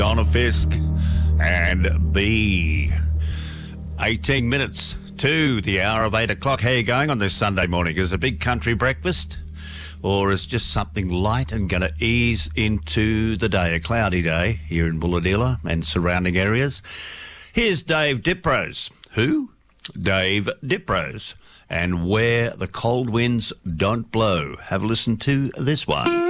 Donna Fisk and B. 18 minutes to the hour of 8 o'clock. How are you going on this Sunday morning? Is it a big country breakfast? Or is just something light and going to ease into the day? A cloudy day here in Bulahdelah and surrounding areas. Here's Dave Diprose. Who? Dave Diprose. And Where the Cold Winds Don't Blow. Have a listen to this one.